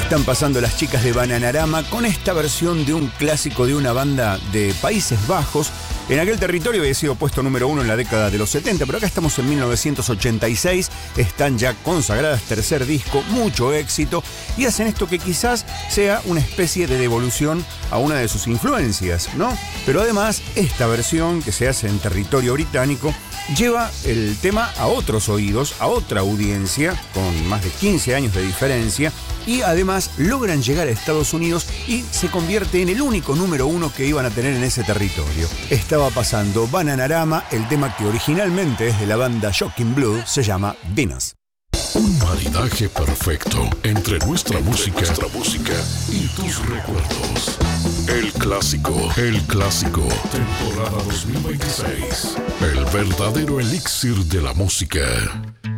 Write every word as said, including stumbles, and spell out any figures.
Están pasando las chicas de Bananarama con esta versión de un clásico de una banda de Países Bajos. En aquel territorio había sido puesto número uno en la década de los setenta, pero acá estamos en mil novecientos ochenta y seis, están ya consagradas, tercer disco, mucho éxito, y hacen esto que quizás sea una especie de devolución a una de sus influencias, ¿no? Pero además, esta versión que se hace en territorio británico lleva el tema a otros oídos, a otra audiencia, con más de quince años de diferencia, y además logran llegar a Estados Unidos y se convierte en el único número uno que iban a tener en ese territorio. Estaba pasando Bananarama, el tema que originalmente es de la banda Shocking Blue, se llama Venus. Un maridaje perfecto entre nuestra entre música, nuestra música y tus recuerdos. El clásico, el clásico, temporada dos mil veintiséis. El verdadero elixir de la música.